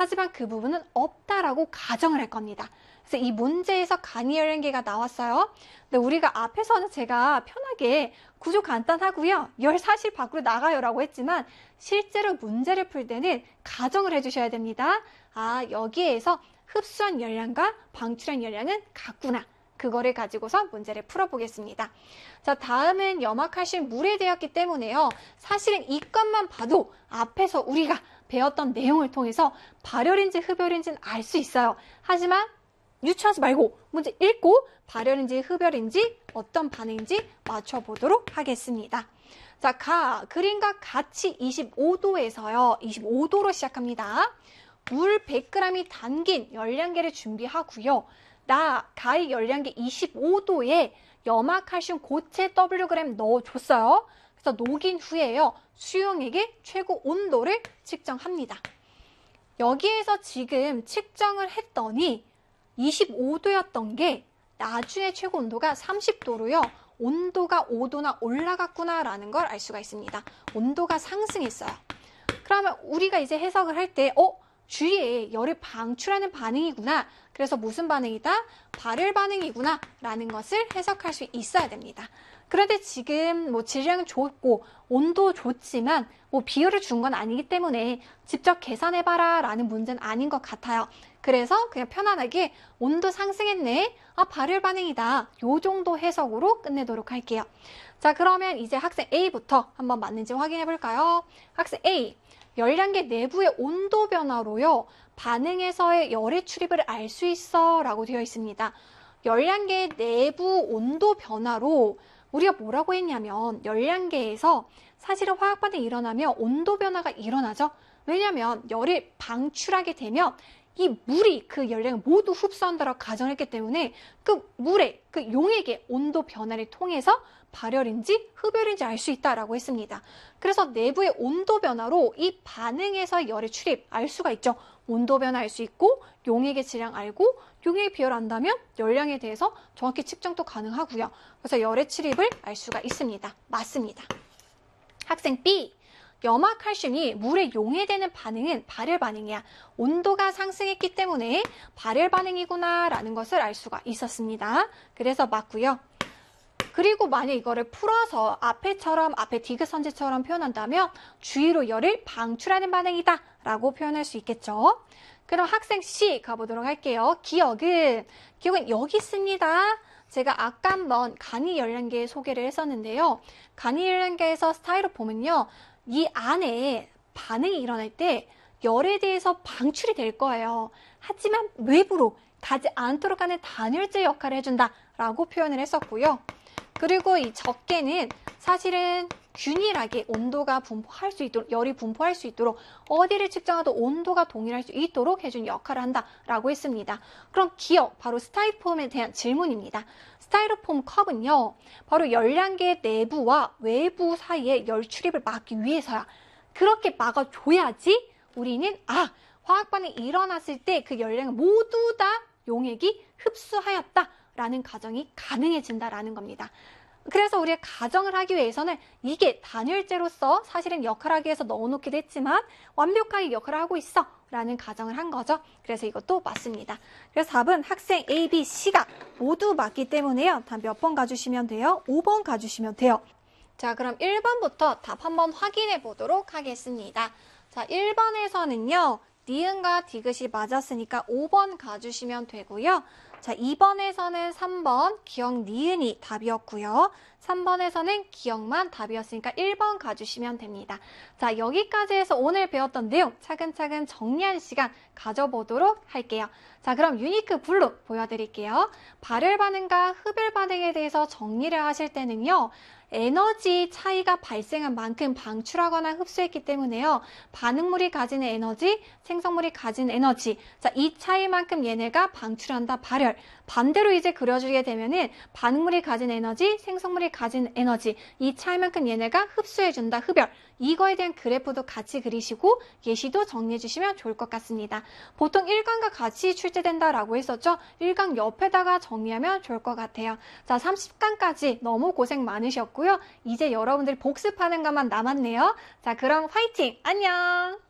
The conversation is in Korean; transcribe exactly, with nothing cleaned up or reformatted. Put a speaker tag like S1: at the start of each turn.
S1: 하지만 그 부분은 없다라고 가정을 할 겁니다. 그래서 이 문제에서 간이 열량계가 나왔어요. 근데 우리가 앞에서는 제가 편하게 구조 간단하고요. 열 사실 밖으로 나가요 라고 했지만 실제로 문제를 풀 때는 가정을 해주셔야 됩니다. 아, 여기에서 흡수한 열량과 방출한 열량은 같구나. 그거를 가지고서 문제를 풀어보겠습니다. 자, 다음은 염화칼슘 물에 되었기 때문에요. 사실은 이것만 봐도 앞에서 우리가 배웠던 내용을 통해서 발열인지 흡열인지는 알 수 있어요. 하지만 유추하지 말고 문제 읽고 발열인지 흡열인지 어떤 반응인지 맞춰보도록 하겠습니다. 자, 가, 그림과 같이 이십오 도에서요. 이십오 도로 시작합니다. 물 백 그램이 담긴 열량계를 준비하고요. 나 가의 열량계 이십오 도에 염화칼슘 고체 W 그램 넣어줬어요. 그래서 녹인 후에요. 수용액의 최고 온도를 측정합니다. 여기에서 지금 측정을 했더니 이십오 도였던 게 나중에 최고 온도가 삼십 도로요. 온도가 오 도나 올라갔구나 라는 걸 알 수가 있습니다. 온도가 상승했어요. 그러면 우리가 이제 해석을 할 때 어? 주위에 열을 방출하는 반응이구나. 그래서 무슨 반응이다? 발열 반응이구나 라는 것을 해석할 수 있어야 됩니다. 그런데 지금 뭐 질량은 좋고 온도 좋지만 뭐 비율을 준 건 아니기 때문에 직접 계산해봐라 라는 문제는 아닌 것 같아요. 그래서 그냥 편안하게 온도 상승했네. 아, 발열 반응이다. 요 정도 해석으로 끝내도록 할게요. 자, 그러면 이제 학생 A부터 한번 맞는지 확인해 볼까요? 학생 A. 열량계 내부의 온도 변화로요. 반응에서의 열의 출입을 알 수 있어 라고 되어 있습니다. 열량계 내부 온도 변화로 우리가 뭐라고 했냐면 열량계에서 사실은 화학 반응이 일어나면 온도 변화가 일어나죠. 왜냐하면 열을 방출하게 되면 이 물이 그 열량을 모두 흡수한다라고 가정했기 때문에 그 물의 그 용액의 온도 변화를 통해서 발열인지 흡열인지 알 수 있다라고 했습니다. 그래서 내부의 온도 변화로 이 반응에서 열의 출입 알 수가 있죠. 온도 변화 알 수 있고 용액의 질량 알고 용액의 비열 안다면 열량에 대해서 정확히 측정도 가능하고요. 그래서 열의 출입을 알 수가 있습니다. 맞습니다. 학생 B. 염화칼슘이 물에 용해되는 반응은 발열 반응이야. 온도가 상승했기 때문에 발열 반응이구나 라는 것을 알 수가 있었습니다. 그래서 맞고요. 그리고 만약 이거를 풀어서 앞에처럼 앞에 디귿선지처럼 표현한다면 주위로 열을 방출하는 반응이다 라고 표현할 수 있겠죠. 그럼 학생 C 가보도록 할게요. 기억은 기억은 여기 있습니다. 제가 아까 한번 간이 열량계 소개를 했었는데요. 간이 열량계에서 스타이로폼은요. 이 안에 반응이 일어날 때 열에 대해서 방출이 될 거예요. 하지만 외부로 가지 않도록 하는 단열재 역할을 해준다라고 표현을 했었고요. 그리고 이 적게는 사실은 균일하게 온도가 분포할 수 있도록, 열이 분포할 수 있도록 어디를 측정해도 온도가 동일할 수 있도록 해준 역할을 한다라고 했습니다. 그럼 기억, 바로 스타이로폼에 대한 질문입니다. 스타이로폼 컵은요, 바로 열량계 내부와 외부 사이에 열 출입을 막기 위해서야. 그렇게 막아줘야지 우리는 아, 화학 반응이 일어났을 때 그 열량을 모두 다 용액이 흡수하였다라는 가정이 가능해진다라는 겁니다. 그래서 우리가 가정을 하기 위해서는 이게 단열재로서 사실은 역할을 하기 위해서 넣어놓기도 했지만 완벽하게 역할을 하고 있어 라는 가정을 한 거죠. 그래서 이것도 맞습니다. 그래서 답은 학생 A, B, C가 모두 맞기 때문에요. 답 몇 번 가주시면 돼요? 오 번 가주시면 돼요. 자, 그럼 일 번부터 답 한번 확인해 보도록 하겠습니다. 자, 일 번에서는요. 니은과 디귿이 맞았으니까 오 번 가주시면 되고요. 자, 이 번에서는 삼 번 기억 니은이 답이었고요. 삼 번에서는 기억만 답이었으니까 일 번 가주시면 됩니다. 자, 여기까지 해서 오늘 배웠던 내용 차근차근 정리한 시간 가져보도록 할게요. 자, 그럼 유니크 블루 보여드릴게요. 발열 반응과 흡열 반응에 대해서 정리를 하실 때는요. 에너지 차이가 발생한 만큼 방출하거나 흡수했기 때문에요. 반응물이 가지는 에너지, 생성물이 가진 에너지. 자, 이 차이만큼 얘네가 방출한다, 발열. 반대로 이제 그려주게 되면은 반응물이 가진 에너지, 생성물이 가진 에너지. 이 차이만큼 얘네가 흡수해준다, 흡열. 이거에 대한 그래프도 같이 그리시고 예시도 정리해 주시면 좋을 것 같습니다. 보통 일 강과 같이 출제된다라고 했었죠. 일 강 옆에다가 정리하면 좋을 것 같아요. 자, 삼십 강까지 너무 고생 많으셨고요. 이제 여러분들이 복습하는 것만 남았네요. 자, 그럼 화이팅! 안녕!